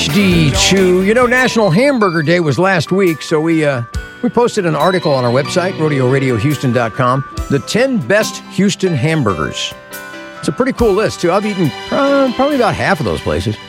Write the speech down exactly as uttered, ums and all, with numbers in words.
D Chew. You know, National Hamburger Day was last week, so we uh, we posted an article on our website, rodeo radio houston dot com, the ten best Houston hamburgers. It's a pretty cool list, too. I've eaten uh, probably about half of those places.